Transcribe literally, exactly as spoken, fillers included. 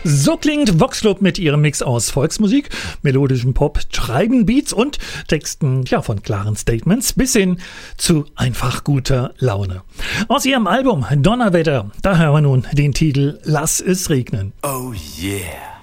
So klingt Vox Club mit ihrem Mix aus Volksmusik, melodischen Pop, treiben Beats und Texten ja, von klaren Statements bis hin zu einfach guter Laune. Aus ihrem Album Donnerwetter, da hören wir nun den Titel Lass es regnen. Oh yeah.